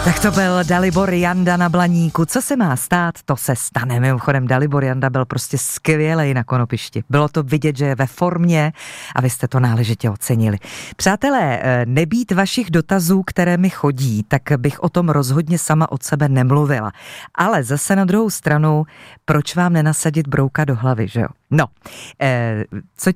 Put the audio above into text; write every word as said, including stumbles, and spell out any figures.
Tak to byl Dalibor Janda na Blaníku. Co se má stát, to se stane. Mimochodem Dalibor Janda byl prostě skvělej na konopišti. Bylo to vidět, že je ve formě a vy jste to náležitě ocenili. Přátelé, nebýt vašich dotazů, které mi chodí, tak bych o tom rozhodně sama od sebe nemluvila. Ale zase na druhou stranu, proč vám nenasadit brouka do hlavy, že jo? No, co